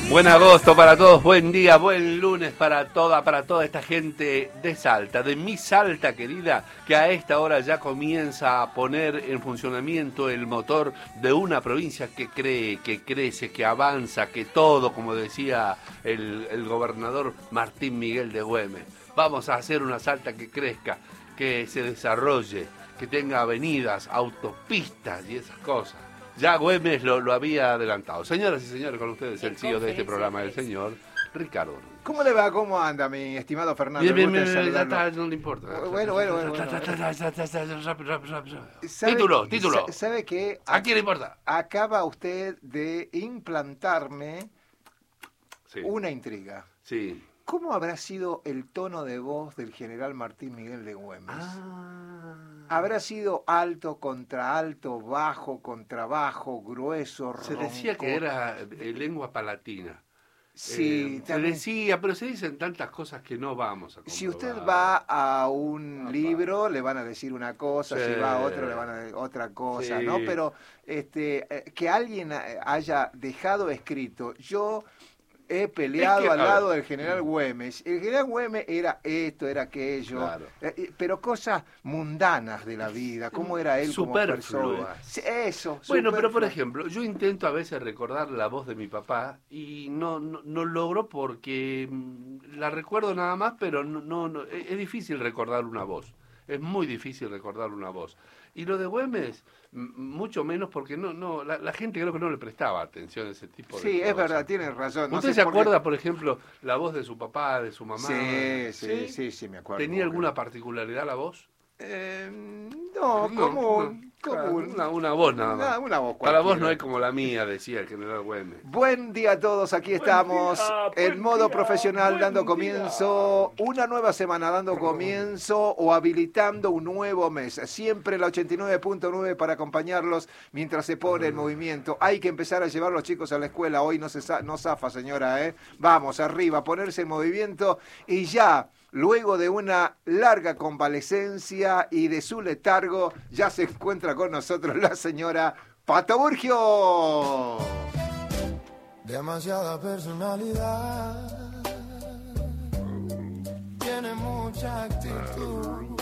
Buen agosto para todos, buen día, buen lunes para toda esta gente de Salta, de mi Salta querida, que a esta hora ya comienza a poner en funcionamiento el motor de una provincia que cree, que crece, que avanza, que todo, como decía el gobernador Martín Miguel de Güemes. Vamos a hacer una Salta que crezca, que se desarrolle, que tenga avenidas, autopistas y esas cosas. Ya Güemes lo había adelantado. Señoras y señores, con ustedes el CEO de este programa, el señor Ricardo. ¿Cómo le va? ¿Cómo anda, mi estimado Fernando? Bien, ya está, no le importa. Bueno. Título. ¿Sabe qué? ¿A quién le importa? Acaba usted de implantarme Sí. una intriga. Sí. ¿Cómo habrá sido el tono de voz del general Martín Miguel de Güemes? ¿Habrá sido alto contra alto, bajo contra bajo, grueso, ronco? Se decía que era lengua palatina. Sí, se decía, pero se dicen tantas cosas que no vamos a comprobar. Si usted va a un libro, le van a decir una cosa, Sí. si va a otro, le van a decir otra cosa, Sí. ¿no? Pero que alguien haya dejado escrito, yo he peleado al lado del general Güemes. El general Güemes era esto, era aquello, Claro. pero cosas mundanas de la vida, cómo era él como persona. Sí, eso. Bueno, pero por superfluo. ejemplo, yo intento a veces recordar la voz de mi papá y no logro porque la recuerdo nada más, pero no es difícil recordar una voz. Es muy difícil recordar una voz. Y lo de Güemes, mucho menos porque la gente creo que no le prestaba atención a ese tipo de cosas. Sí, es verdad, tiene razón. No ¿Usted sé se por qué. acuerda, por ejemplo, la voz de su papá, de su mamá? Sí, me acuerdo. ¿Tenía alguna particularidad la voz? No, común. Una voz nada más. Una voz Para vos cualquiera. no es como la mía, decía el general Güemes. Buen día a todos, aquí estamos en modo profesional dando comienzo, una nueva semana dando comienzo o habilitando un nuevo mes. Siempre la 89.9 para acompañarlos mientras se pone en movimiento. Hay que empezar a llevar a los chicos a la escuela, hoy no zafa señora, ¿eh? Vamos, arriba, ponerse en movimiento y ya. Luego de una larga convalecencia y de su letargo, ya se encuentra con nosotros la señora Pato Burgio. Demasiada personalidad, tiene mucha actitud,